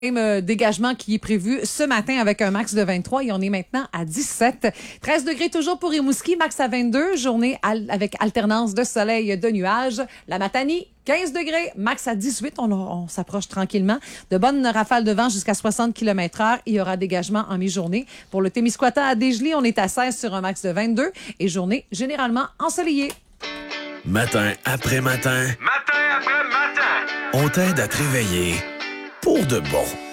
Dégagement qui est prévu ce matin avec un max de 23 et on est maintenant à 17. 13 degrés toujours pour Rimouski, max à 22. Journée avec alternance de soleil et de nuages. La Matanie, 15 degrés, max à 18. On s'approche tranquillement. De bonnes rafales de vent jusqu'à 60 km/h. Il y aura dégagement en mi-journée. Pour le Témiscouata à Desjely, on est à 16 sur un max de 22 et journée généralement ensoleillée. Matin après matin. Matin après matin. On t'aide à te réveiller pour de bon.